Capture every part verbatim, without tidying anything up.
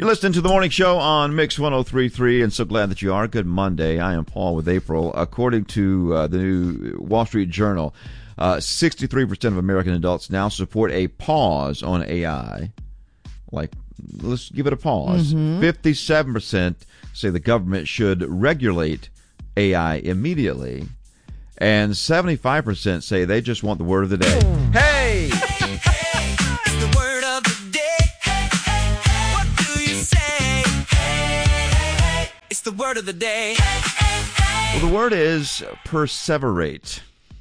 You're listening to The Morning Show on Mix one oh three point three, and so glad that you are. Good Monday. I am Paul with April. According to uh, the new Wall Street Journal, uh, sixty-three percent of American adults now support a pause on A I. Like, let's give it a pause. Mm-hmm. fifty-seven percent say the government should regulate A I immediately. And seventy-five percent say they just want the word of the day. Hey! Hey, hey, it's the word of the day. Hey, hey, hey, what do you say? Hey, hey, hey, it's the word of the day. Hey, hey, hey. Well, the word is perseverate.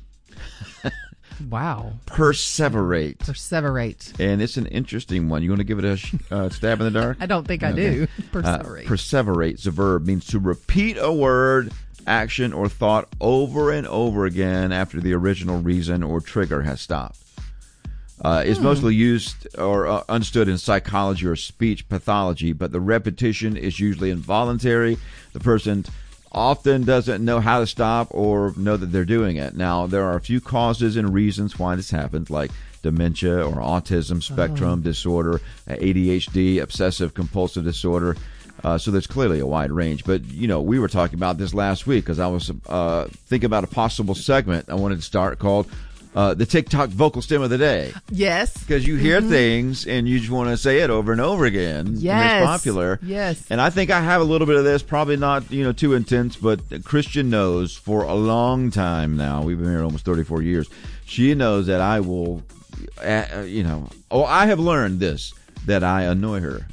Wow. Perseverate. Perseverate. And it's an interesting one. You want to give it a sh- uh, stab in the dark? I don't think I Okay. do. Perseverate. Uh, perseverate is a verb, means to repeat a word, action, or thought over and over again after the original reason or trigger has stopped. Uh, it's hmm. mostly used or uh, understood in psychology or speech pathology, but the repetition is usually involuntary. The person often doesn't know how to stop or know that they're doing it. Now, there are a few causes and reasons why this happens, like dementia or autism spectrum oh. disorder, A D H D, obsessive compulsive disorder. Uh, so there's clearly a wide range. But, you know, we were talking about this last week because I was uh, thinking about a possible segment I wanted to start called uh, the TikTok vocal stem of the day. Yes. Because you hear mm-hmm. things and you just want to say it over and over again. Yes. And it's popular. Yes. And I think I have a little bit of this, probably not, you know, too intense, but Christian knows for a long time now, we've been here almost thirty-four years, she knows that I will, uh, you know, oh, I have learned this. That I annoy her,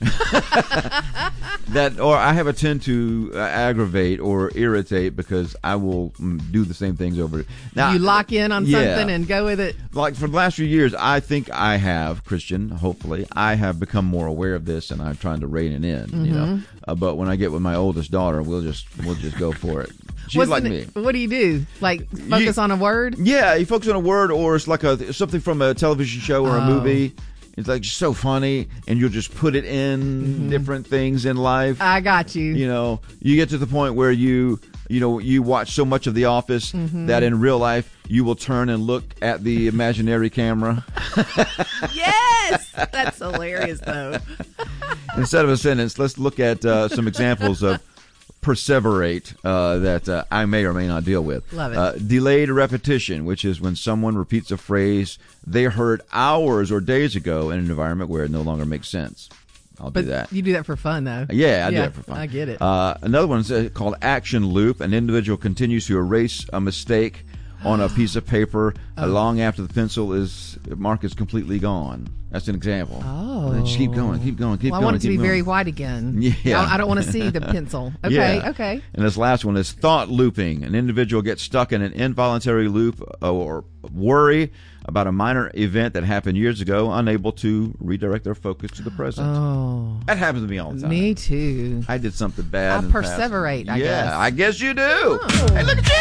that or I have a tend to uh, aggravate or irritate because I will mm, do the same things over. Now you lock in on yeah, something and go with it. Like for the last few years, I think I have Christian. Hopefully, I have become more aware of this, and I'm trying to rein it in. Mm-hmm. You know, uh, but when I get with my oldest daughter, we'll just we'll just go for it. She's What's like the, me. What do you do? Like focus you, on a word? Yeah, you focus on a word, or it's like a something from a television show or oh. a movie. It's like so funny, and you'll just put it in mm-hmm. different things in life. I got you. You know, you get to the point where you, you know, you watch so much of The Office mm-hmm. that in real life you will turn and look at the imaginary camera. Yes, that's hilarious, though. Instead of a sentence, let's look at uh, some examples of perseverate uh, that uh, I may or may not deal with. Love it. Uh, delayed repetition, which is when someone repeats a phrase they heard hours or days ago in an environment where it no longer makes sense. I'll but do that. You do that for fun, though. Yeah, I yeah, do it for fun. I get it. Uh, another one is uh, called action loop. An individual continues to erase a mistake on a piece of paper oh. long after the pencil is mark is completely gone. That's an example. Oh. And just keep going, keep going, keep well, going. I want it to be going. very white again. Yeah. I, I don't want to see the pencil. Okay, yeah. okay. And this last one is thought looping. An individual gets stuck in an involuntary loop or worry about a minor event that happened years ago, unable to redirect their focus to the present. Oh. That happens to me all the time. Me too. I did something bad. I in the perseverate, past. I yeah, guess. I guess you do. Oh. Hey, look at you.